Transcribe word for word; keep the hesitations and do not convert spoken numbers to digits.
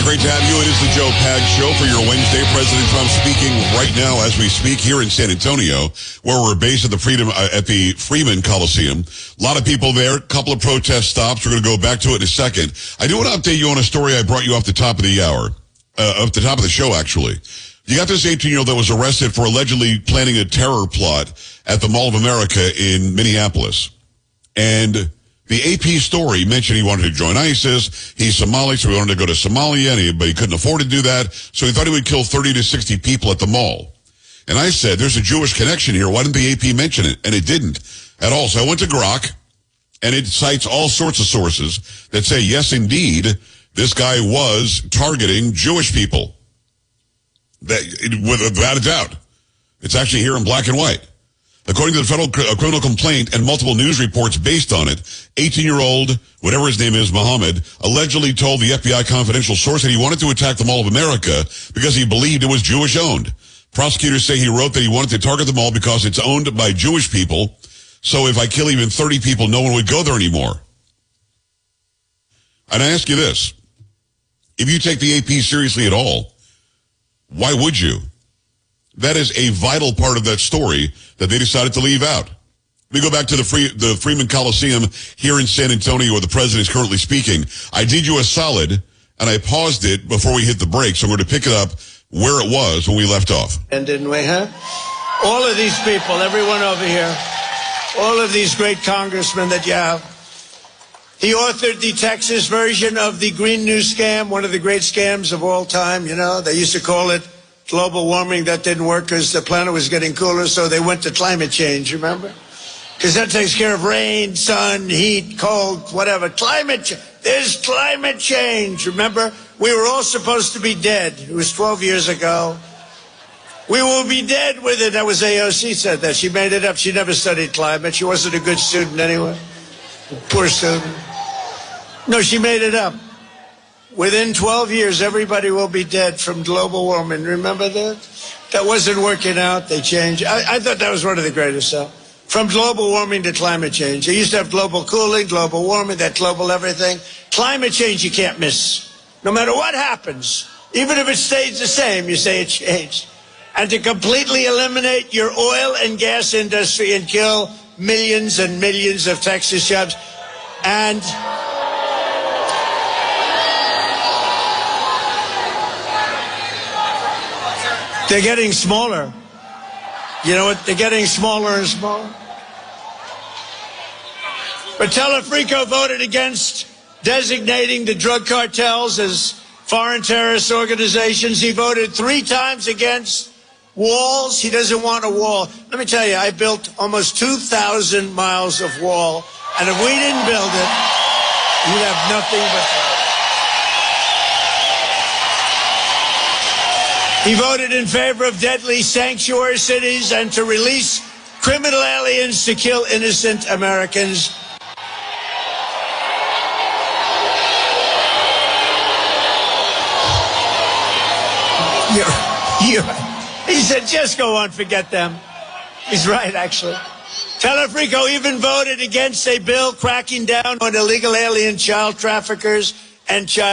great to have you. It is the Joe Pags Show for your Wednesday. President Trump speaking right now as we speak here in San Antonio, where we're based at the Freedom uh, at the Freeman Coliseum. A lot of people there. A couple of protest stops. We're going to go back to it in a second. I do want to update you on a story I brought you off the top of the hour, uh, off the top of the show, actually. You got this eighteen-year-old that was arrested for allegedly planning a terror plot at the Mall of America in Minneapolis. And the A P story mentioned he wanted to join ISIS. He's Somali, so he wanted to go to Somalia, and he, but he couldn't afford to do that. So he thought he would kill thirty to sixty people at the mall. And I said, there's a Jewish connection here. Why didn't the A P mention it? And it didn't at all. So I went to Grok, and it cites all sorts of sources that say, yes, indeed, this guy was targeting Jewish people. That, without a doubt. It's actually here in black and white. According to the federal criminal complaint and multiple news reports based on it, eighteen-year-old, whatever his name is, Mohammed, allegedly told the F B I confidential source that he wanted to attack the Mall of America because he believed it was Jewish-owned. Prosecutors say he wrote that he wanted to target the mall because it's owned by Jewish people, so if I kill even thirty people, no one would go there anymore. And I ask you this, if you take the A P seriously at all, why would you? That is a vital part of that story that they decided to leave out. We go back to the free, the Freeman Coliseum here in San Antonio where the president is currently speaking. I did you a solid, and I paused it before we hit the break, so I'm going to pick it up where it was when we left off. And didn't we, huh? All of these people, everyone over here, all of these great congressmen that you have. He authored the Texas version of the Green New Scam, one of the great scams of all time. You know, they used to call it global warming. That didn't work because the planet was getting cooler, so they went to climate change, remember? Because that takes care of rain, sun, heat, cold, whatever. Climate change. There's climate change, remember? We were all supposed to be dead. It was twelve years ago. We will be dead with it. That was A O C said that. She made it up. She never studied climate. She wasn't a good student anyway. Poor student. No, she made it up. Within twelve years, everybody will be dead from global warming. Remember that? That wasn't working out. They changed. I, I thought that was one of the greatest stuff. From global warming to climate change. They used to have global cooling, global warming, that global everything. Climate change you can't miss. No matter what happens, even if it stays the same, you say it changed. And to completely eliminate your oil and gas industry and kill millions and millions of Texas jobs. And they're getting smaller. You know what? They're getting smaller and smaller. But Telefrico voted against designating the drug cartels as foreign terrorist organizations. He voted three times against walls. He doesn't want a wall. Let me tell you, I built almost two thousand miles of wall. And if we didn't build it, you'd have nothing but... He voted in favor of deadly sanctuary cities and to release criminal aliens to kill innocent Americans. You're, you're, he said, just go on, forget them. He's right, actually. Telefrico even voted against a bill cracking down on illegal alien child traffickers and child